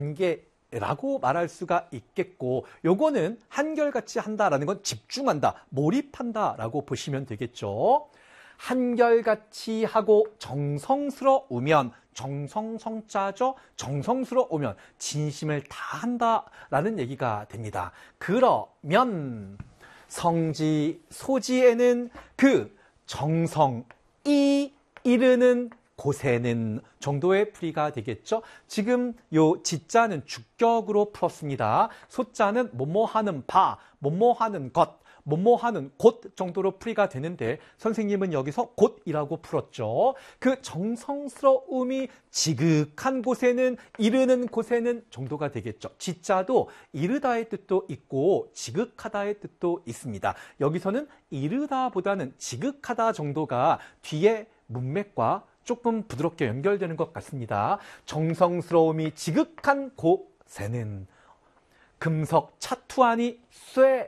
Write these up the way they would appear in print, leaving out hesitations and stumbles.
관계라고 말할 수가 있겠고, 요거는 한결같이 한다라는 건 집중한다, 몰입한다라고 보시면 되겠죠. 한결같이 하고 정성스러우면, 정성성자죠. 정성스러우면 진심을 다한다라는 얘기가 됩니다. 그러면 성지 소지에는 그 정성이 이르는 곳에는 정도의 풀이가 되겠죠. 지금 요 지자는 주격으로 풀었습니다. 소자는 뭐뭐하는 바, 뭐뭐하는 것, 뭐뭐하는 곳 정도로 풀이가 되는데, 선생님은 여기서 곳이라고 풀었죠. 그 정성스러움이 지극한 곳에는, 이르는 곳에는 정도가 되겠죠. 지자도 이르다의 뜻도 있고 지극하다의 뜻도 있습니다. 여기서는 이르다보다는 지극하다 정도가 뒤에 문맥과 조금 부드럽게 연결되는 것 같습니다. 정성스러움이 지극한 곳에는 금석 차투하니 쇠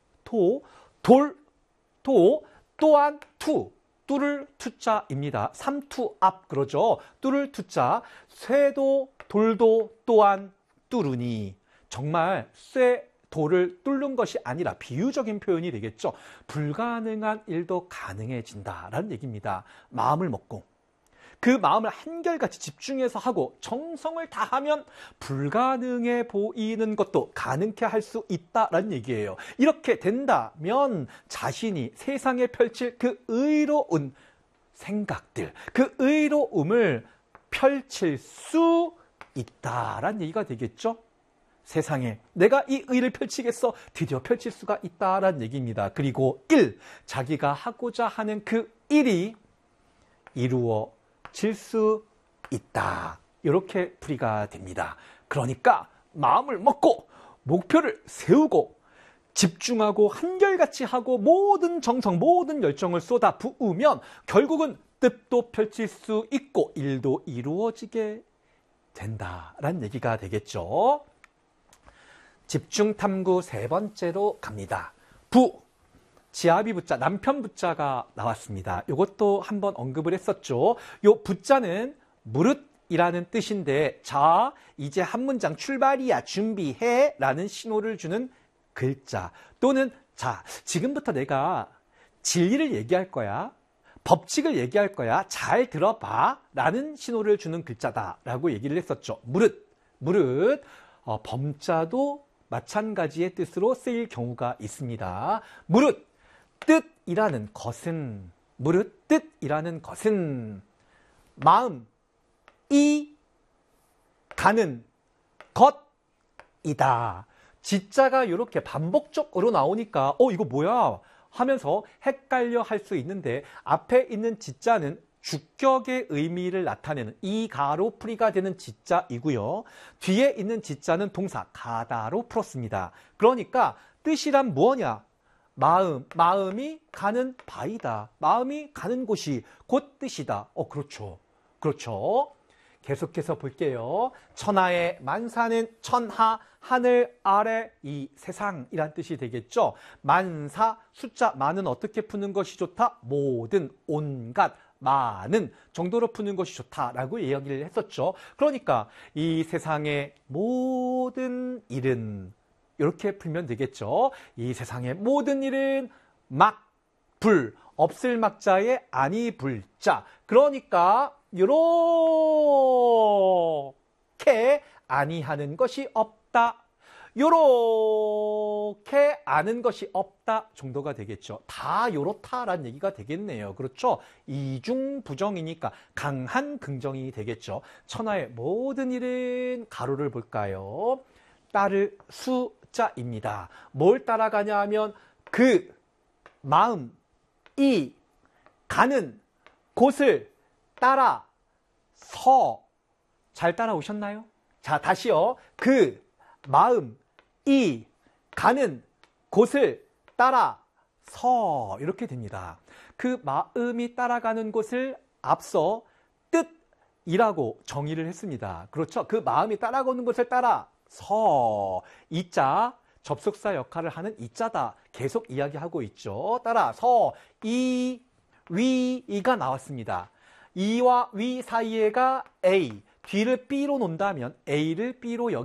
또한 뚜를 투자입니다. 삼투 앞 그러죠. 뚜를 투자. 쇠도 돌도 또한 뚜르니. 정말 쇠 돌을 뚫는 것이 아니라 비유적인 표현이 되겠죠. 불가능한 일도 가능해진다라는 얘기입니다. 마음을 먹고 그 마음을 한결같이 집중해서 하고 정성을 다하면 불가능해 보이는 것도 가능케 할 수 있다라는 얘기예요. 이렇게 된다면 자신이 세상에 펼칠 그 의로운 생각들, 그 의로움을 펼칠 수 있다라는 얘기가 되겠죠. 세상에 내가 이 의를 펼치겠어, 드디어 펼칠 수가 있다라는 얘기입니다. 그리고 자기가 하고자 하는 그 일이 이루어질 수 있다. 이렇게 풀이가 됩니다. 그러니까 마음을 먹고 목표를 세우고 집중하고 한결같이 하고 모든 정성, 모든 열정을 쏟아 부으면 결국은 뜻도 펼칠 수 있고 일도 이루어지게 된다라는 얘기가 되겠죠. 집중 탐구 세 번째로 갑니다. 지아비 부자, 남편 부자가 나왔습니다. 이것도 한번 언급을 했었죠. 요 부자는 무릇이라는 뜻인데, 자, 이제 한 문장 출발이야, 준비해 라는 신호를 주는 글자, 또는 자, 지금부터 내가 진리를 얘기할 거야, 법칙을 얘기할 거야, 잘 들어봐 라는 신호를 주는 글자다라고 얘기를 했었죠. 무릇, 범자도 마찬가지의 뜻으로 쓰일 경우가 있습니다. 뜻이라는 것은 마음이 가는 것이다. 지자가 이렇게 반복적으로 나오니까 이거 뭐야 하면서 헷갈려 할 수 있는데, 앞에 있는 지자는 주격의 의미를 나타내는 이가로 풀이가 되는 지자이고요. 뒤에 있는 지자는 동사 가다로 풀었습니다. 그러니까 뜻이란 무엇이냐? 마음이 가는 바이다. 마음이 가는 곳이 곧 뜻이다. 그렇죠. 계속해서 볼게요. 천하의 만사는 천하, 하늘 아래 이 세상이란 뜻이 되겠죠. 만사, 숫자 만은 어떻게 푸는 것이 좋다? 모든, 온갖, 많은 정도로 푸는 것이 좋다라고 이야기를 했었죠. 그러니까 이 세상의 모든 일은 이렇게 풀면 되겠죠. 이 세상의 모든 일은 없을 막자에 아니 불자. 그러니까 요렇게 아니하는 것이 없다, 요렇게 아는 것이 없다 정도가 되겠죠. 다 요렇다라는 얘기가 되겠네요. 그렇죠? 이중부정이니까 강한 긍정이 되겠죠. 천하의 모든 일은 가로를 볼까요? 따를 수자입니다. 뭘 따라가냐 하면 그 마음이 가는 곳을 따라서. 잘 따라오셨나요? 자, 다시요. 그 마음이 가는 곳을 따라서 이렇게 됩니다. 그 마음이 따라가는 곳을 앞서 뜻이라고 정의를 했습니다. 그렇죠? 그 마음이 따라가는 곳을 따라서, 이자 접속사 역할을 하는 이자다 계속 이야기하고 있죠. 따라서 이가 나왔습니다. 이와 위 사이에가 A, 뒤를 B로 놓는다면 A를 B로